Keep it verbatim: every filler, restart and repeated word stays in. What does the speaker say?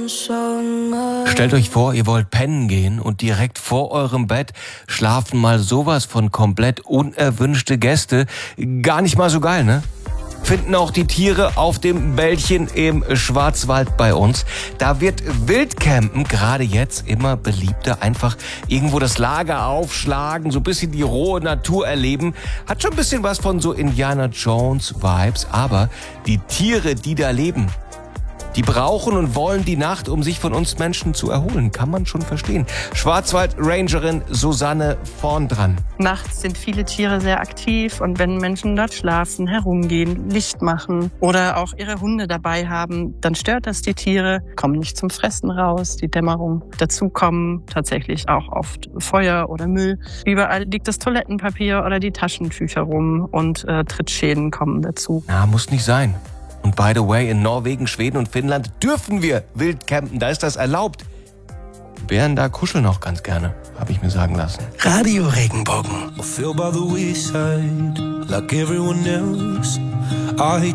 Stellt euch vor, ihr wollt pennen gehen und direkt vor eurem Bett schlafen mal sowas von komplett unerwünschte Gäste. Gar nicht mal so geil, ne? Finden auch die Tiere auf dem Bällchen im Schwarzwald bei uns. Da wird Wildcampen gerade jetzt immer beliebter. Einfach irgendwo das Lager aufschlagen, so ein bisschen die rohe Natur erleben. Hat schon ein bisschen was von so Indiana Jones Vibes. Aber die Tiere, die da leben, die brauchen und wollen die Nacht, um sich von uns Menschen zu erholen. Kann man schon verstehen. Schwarzwald-Rangerin Susanne vorn dran. Nachts sind viele Tiere sehr aktiv und wenn Menschen dort schlafen, herumgehen, Licht machen oder auch ihre Hunde dabei haben, dann stört das die Tiere, kommen nicht zum Fressen raus, die Dämmerung. Dazu kommen tatsächlich auch oft Feuer oder Müll. Überall liegt das Toilettenpapier oder die Taschentücher rum und äh, Trittschäden kommen dazu. Na, muss nicht sein. Und by the way, in Norwegen, Schweden und Finnland dürfen wir wild campen. Da ist das erlaubt. Bären da kuscheln auch ganz gerne, habe ich mir sagen lassen. Radio Regenbogen. I feel by the wayside, like everyone else. I hate